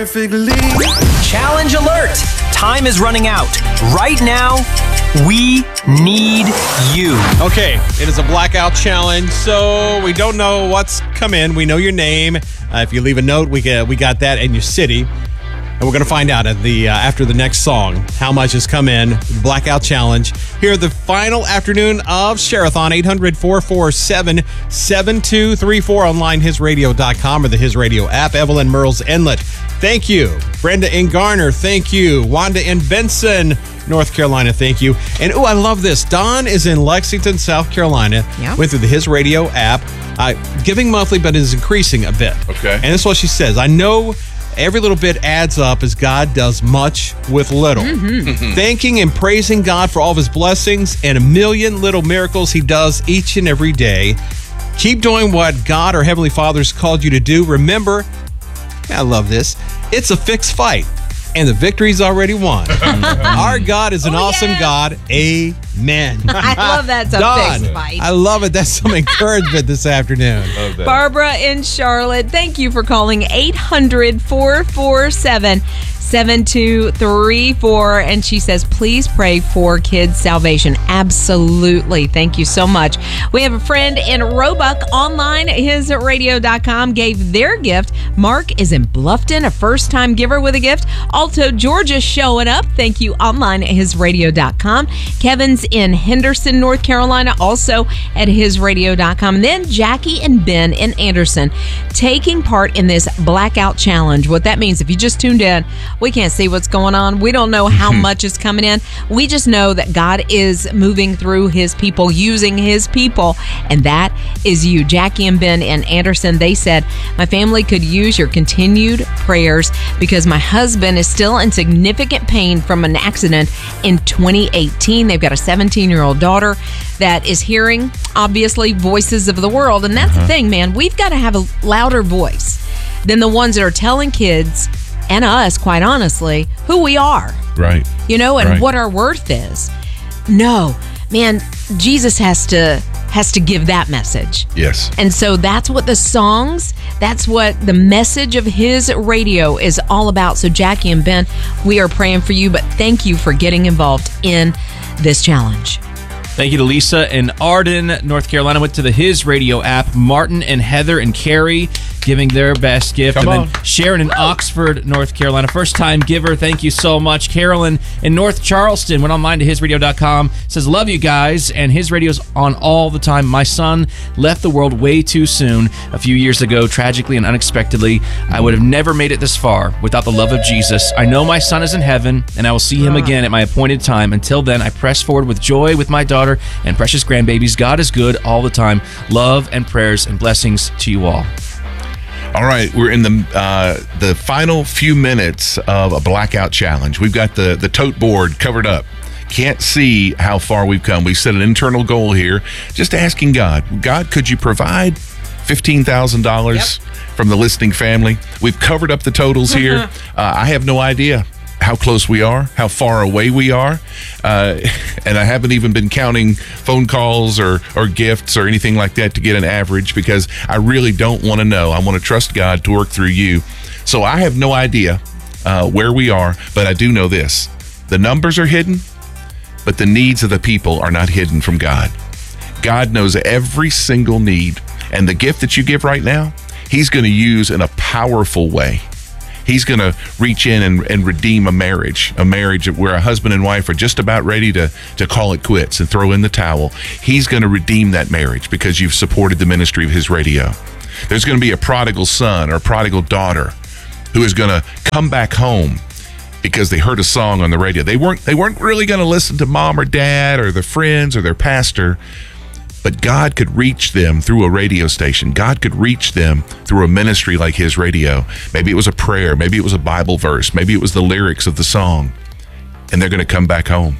perfectly. Challenge alert! Time is running out. Right now, we need you. Okay, it is a blackout challenge, so we don't know what's come in. We know your name. If you leave a note, we got that, and your city. And we're going to find out at after the next song how much has come in. The blackout challenge. Here, the final afternoon of Share-a-thon, 800-447-7234, online, hisradio.com, or the His Radio app. Evelyn Merles Inlet, thank you. Brenda in Garner, thank you. Wanda in Benson, North Carolina, thank you. And, I love this. Don is in Lexington, South Carolina. Yeah. Went through the His Radio app. Giving monthly, but it is increasing a bit. Okay. And this is what she says. I know every little bit adds up as God does much with little. Thanking and praising God for all of his blessings and a million little miracles he does each and every day. Keep doing what God or Heavenly Father's called you to do. Remember, I love this, it's a fixed fight, and the victory's already won. Our God is an awesome God. Amen. I love that. It's a Don, fixed fight. I love it. That's some encouragement this afternoon. Love that. Barbara in Charlotte, thank you for calling 800-447-7234. And she says, please pray for kids' salvation. Absolutely. Thank you so much. We have a friend in Roebuck, online, hisradio.com, gave their gift. Mark is in Bluffton, a first-time giver with a gift. Also, Georgia showing up. Thank you, online at hisradio.com. Kevin's in Henderson, North Carolina, also at hisradio.com. And then Jackie and Ben in Anderson taking part in this blackout challenge. What that means, if you just tuned in, we can't see what's going on. We don't know how much is coming in. We just know that God is moving through his people, using his people, and that is you. Jackie and Ben in Anderson, they said, my family could use your continued prayers because my husband is still in significant pain from an accident in 2018. They've got a 17-year-old daughter that is hearing, obviously, voices of the world. And that's the thing, man. We've got to have a louder voice than the ones that are telling kids and us, quite honestly, who we are. Right. And what our worth is. No, man, Jesus has to give that message. Yes. And so that's what the songs, that's what the message of his radio is all about. So Jackie and Ben, we are praying for you, but thank you for getting involved in this challenge. Thank you to Lisa in Arden, North Carolina. Went to the His Radio app. Martin and Heather and Carrie giving their best gift. Come and on. then Sharon in Oxford, North Carolina. First-time giver. Thank you so much. Carolyn in North Charleston went online to hisradio.com. Says, love you guys. And His Radio's on all the time. My son left the world way too soon a few years ago, tragically and unexpectedly. I would have never made it this far without the love of Jesus. I know my son is in heaven, and I will see him again at my appointed time. Until then, I press forward with joy with my daughter and precious grandbabies. God is good all the time. Love and prayers and blessings to you all. All right, we're in the final few minutes of a blackout challenge. We've got the tote board covered up. Can't see how far we've come. We set an internal goal here, just asking God, could you provide $15,000 from the listening family? We've covered up the totals here. I have no idea how close we are, how far away we are. And I haven't even been counting phone calls or gifts or anything like that to get an average, because I really don't want to know. I want to trust God to work through you. So I have no idea where we are, but I do know this. The numbers are hidden, but the needs of the people are not hidden from God. God knows every single need. And the gift that you give right now, he's going to use in a powerful way. He's going to reach in and redeem a marriage where a husband and wife are just about ready to call it quits and throw in the towel. He's going to redeem that marriage because you've supported the ministry of His Radio. There's going to be a prodigal son or a prodigal daughter who is going to come back home because they heard a song on the radio. They weren't really going to listen to mom or dad or their friends or their pastor, but God could reach them through a radio station. God could reach them through a ministry like His Radio. Maybe it was a prayer. Maybe it was a Bible verse. Maybe it was the lyrics of the song. And they're going to come back home.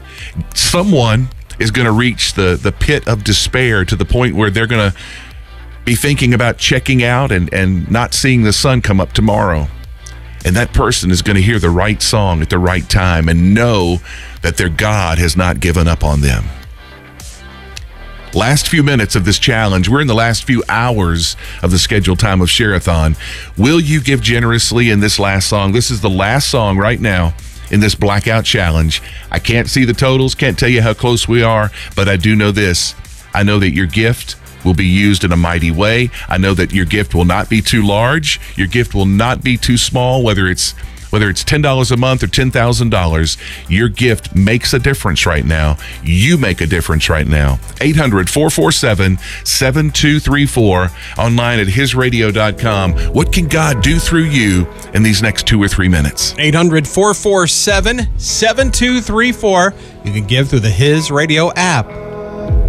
Someone is going to reach the pit of despair to the point where they're going to be thinking about checking out and not seeing the sun come up tomorrow. And that person is going to hear the right song at the right time and know that their God has not given up on them. last few minutes of this challenge. We're in the last few hours of the scheduled time of Share-a-thon. Will you give generously in this last song? This is the last song right now in this Blackout Challenge. I can't see the totals, can't tell you how close we are, but I do know this. I know that your gift will be used in a mighty way. I know that your gift will not be too large. Your gift will not be too small, whether it's $10 a month or $10,000, your gift makes a difference right now. You make a difference right now. 800-447-7234, online at hisradio.com. What can God do through you in these next 2 or 3 minutes? 800-447-7234. You can give through the His Radio app.